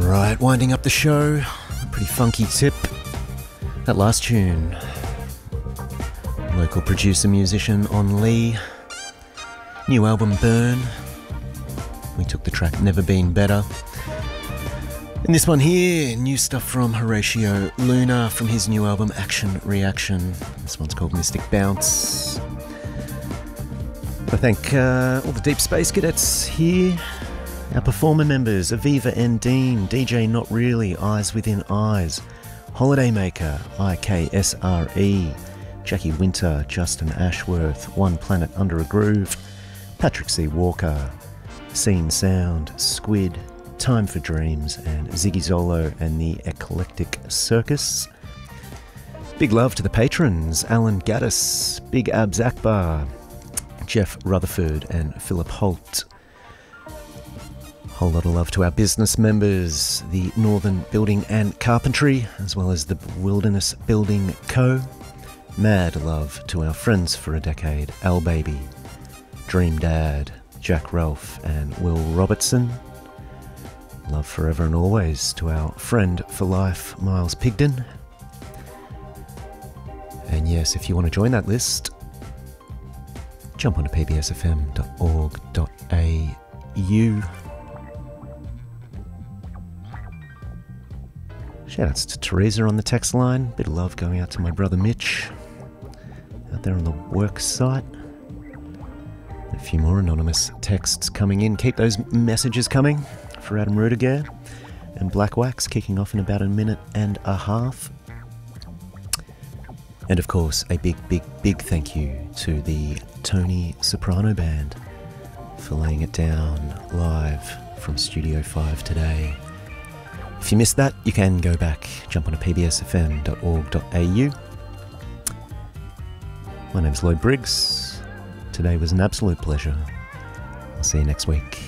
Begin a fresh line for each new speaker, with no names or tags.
Right, winding up the show, a pretty funky tip. That last tune, local producer musician On Lee, new album Burn. We took the track Never Been Better. And this one here, new stuff from Horatio Luna from his new album Action Reaction. This one's called Mystic Bounce. I thank all the Deep Space cadets here. Our performer members, Aviva N. Dean, DJ Not Really, Eyes Within Eyes, Holiday Maker, IKSRE, Jackie Winter, Justin Ashworth, One Planet Under a Groove, Patrick C. Walker, Scene Sound, Squid, Time for Dreams, and Ziggy Zolo and the Eclectic Circus. Big love to the patrons, Alan Gaddis, Big Abs Akbar, Jeff Rutherford and Philip Holt. Whole lot of love to our business members, the Northern Building and Carpentry, as well as the Wilderness Building Co. Mad love to our friends for a decade, Al Baby, Dream Dad, Jack Ralph and Will Robertson. Love forever and always to our friend for life, Miles Pigden. And yes, if you want to join that list, jump onto pbsfm.org.au. Shoutouts to Teresa on the text line. Bit of love going out to my brother Mitch out there on the work site. A few more anonymous texts coming in. Keep those messages coming for Adam Rudiger and Black Wax, kicking off in about a minute and a half. And of course, a big thank you to the Tony Soprano Band for laying it down live from Studio 5 today. If you missed that, you can go back, jump onto pbsfm.org.au. My name's Lloyd Briggs. Today was an absolute pleasure. I'll see you next week.